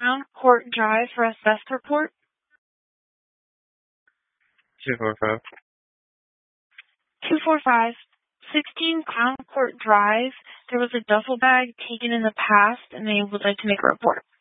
Crown Court Drive for a theft report. 245. 245. 16 Crown Court Drive. There was a duffel bag taken in the past, and they would like to make a report.